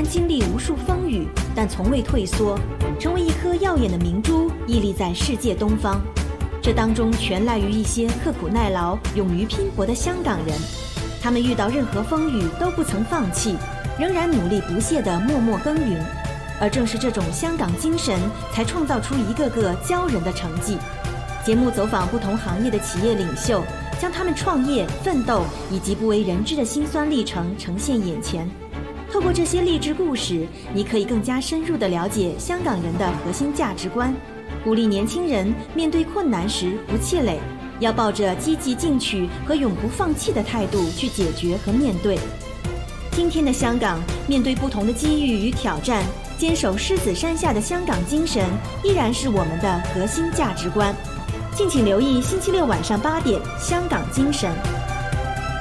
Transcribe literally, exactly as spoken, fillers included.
经历无数风雨，但从未退缩，成为一颗耀眼的明珠，屹立在世界东方。这当中全赖于一些刻苦耐劳、勇于拼搏的香港人，他们遇到任何风雨都不曾放弃，仍然努力不懈地默默耕耘。而正是这种香港精神，才创造出一个个骄人的成绩。节目走访不同行业的企业领袖，将他们创业、奋斗以及不为人知的辛酸历程呈现眼前。透过这些励志故事，你可以更加深入地了解香港人的核心价值观，鼓励年轻人面对困难时不气馁，要抱着积极进取和永不放弃的态度去解决和面对。今天的香港，面对不同的机遇与挑战，坚守狮子山下的香港精神依然是我们的核心价值观。敬请留意星期六晚上八点《香港精神》。